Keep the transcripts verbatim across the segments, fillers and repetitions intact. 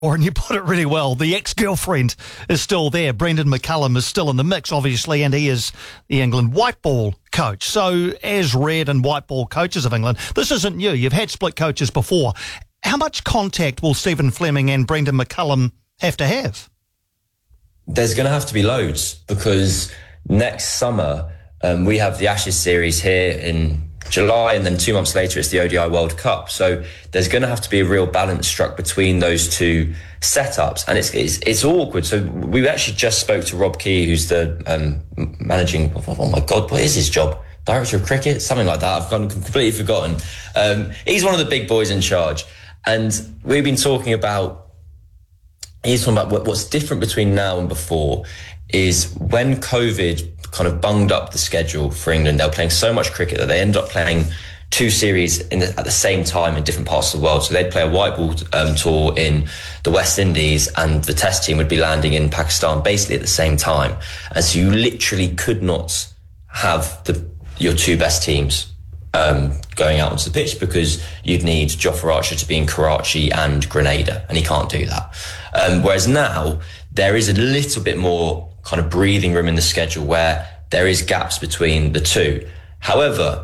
Or, and you put it really well, the ex-girlfriend is still there. Brendan McCullum is still in the mix, obviously, and he is the England white ball coach. So, as red and white ball coaches of England, this isn't new. You've had split coaches before. How much contact will Stephen Fleming and Brendan McCullum have to have? There's going to have to be loads, because next summer um, we have the Ashes series here in July, and then two months later it's the O D I World Cup. So there's going to have to be a real balance struck between those two setups, and it's it's, it's awkward. So we actually just spoke to Rob Key, who's the um, managing. Oh my God, what is his job? Director of cricket, something like that. I've gone completely forgotten. Um, he's one of the big boys in charge, and we've been talking about. He's talking about what, what's different between now and before is when COVID kind of bunged up the schedule for England. They were playing so much cricket that they ended up playing two series in the, at the same time in different parts of the world. So they'd play a white ball um, tour in the West Indies, and the test team would be landing in Pakistan basically at the same time. And so you literally could not have the your two best teams um, going out onto the pitch, because you'd need Jofra Archer to be in Karachi and Grenada, and he can't do that. Um, whereas now there is a little bit more kind of breathing room in the schedule where there is gaps between the two. However,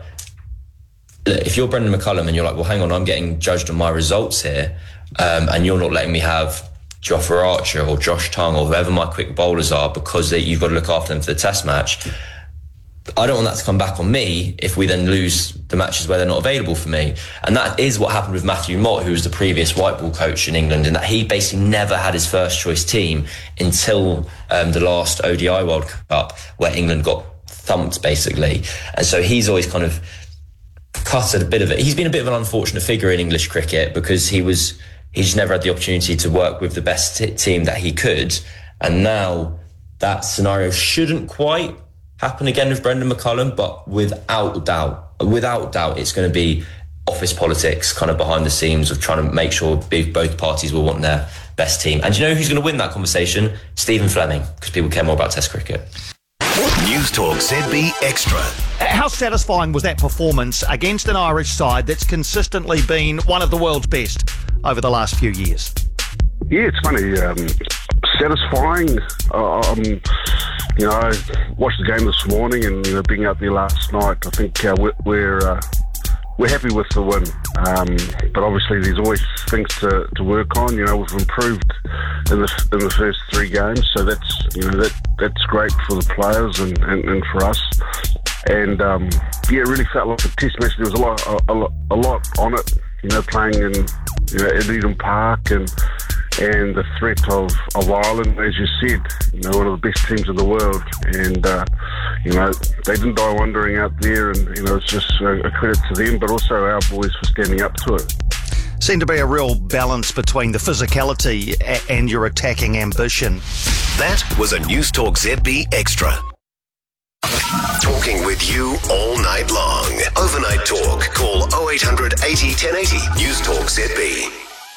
if you're Brendan McCullum and you're like, well, hang on, I'm getting judged on my results here, um, and you're not letting me have Jofra Archer or Josh Tongue or whoever my quick bowlers are because they, you've got to look after them for the test match, I don't want that to come back on me if we then lose the matches where they're not available for me. And that is what happened with Matthew Mott, who was the previous white ball coach in England, in that he basically never had his first choice team until um, the last O D I World Cup, where England got thumped, basically. And so he's always kind of cut at a bit of it. He's been a bit of an unfortunate figure in English cricket, because he was he's never had the opportunity to work with the best t- team that he could. And now that scenario shouldn't quite happen again with Brendan McCullum, but without doubt, without doubt, it's going to be office politics kind of behind the scenes of trying to make sure both parties will want their best team. And you know who's going to win that conversation? Stephen Fleming, because people care more about Test cricket. News Talk Z B Extra. How satisfying was that performance against an Irish side that's consistently been one of the world's best over the last few years? Yeah, it's funny. Um, satisfying. Uh, um, you know, I watched the game this morning, and you know, being out there last night, I think uh, we're we're, uh, we're happy with the win. Um, but obviously, there's always things to, to work on. You know, we've improved in the in the first three games, so that's you know that that's great for the players and, and, and for us. And um, yeah, it really felt like a test match. There was a lot a, a lot a lot on it. You know, playing in you know at Eden Park, and. And the threat of, of Ireland, as you said, you know, one of the best teams in the world. And, uh, you know, they didn't die wondering out there. And, you know, it's just a, a credit to them, but also our boys for standing up to it. Seemed to be a real balance between the physicality a- and your attacking ambition. That was a News Talk Z B Extra. Talking with you all night long. Overnight talk. Call oh eight hundred eighty ten eighty. News Talk Z B.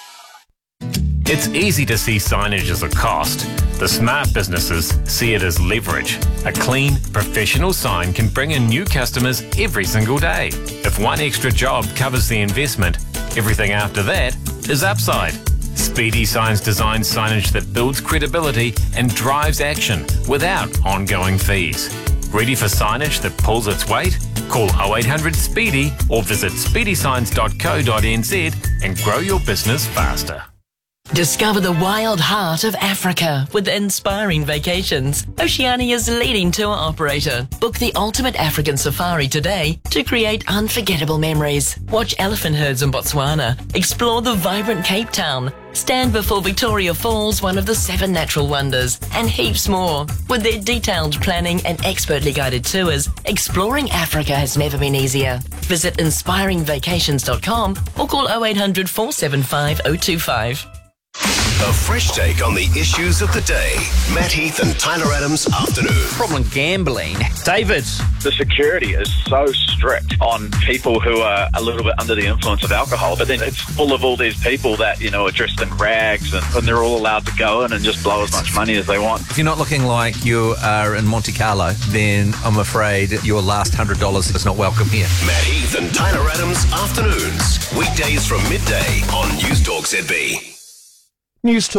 It's easy to see signage as a cost. The smart businesses see it as leverage. A clean, professional sign can bring in new customers every single day. If one extra job covers the investment, everything after that is upside. Speedy Signs designs signage that builds credibility and drives action without ongoing fees. Ready for signage that pulls its weight? Call oh eight hundred SPEEDY or visit speedy signs dot co dot n z and grow your business faster. Discover the wild heart of Africa with Inspiring Vacations, Oceania's leading tour operator. Book the ultimate African safari today to create unforgettable memories. Watch elephant herds in Botswana, explore the vibrant Cape Town, stand before Victoria Falls, one of the seven natural wonders, and heaps more. With their detailed planning and expertly guided tours, exploring Africa has never been easier. Visit inspiring vacations dot com or call oh eight hundred four seven five oh two five. A fresh take on the issues of the day. Matt Heath and Tyler Adams afternoon. Problem gambling. David. The security is so strict on people who are a little bit under the influence of alcohol, but then it's full of all these people that, you know, are dressed in rags and, and they're all allowed to go in and just blow as much money as they want. If you're not looking like you are in Monte Carlo, then I'm afraid your last one hundred dollars is not welcome here. Matt Heath and Tyler Adams afternoons. Weekdays from midday on News Talk Z B. News